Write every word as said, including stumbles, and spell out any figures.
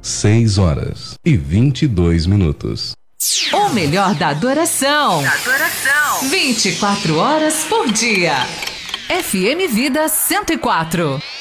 seis horas e vinte e dois minutos. O melhor da adoração. Da adoração. vinte e quatro horas por dia. F M Vida cento e quatro.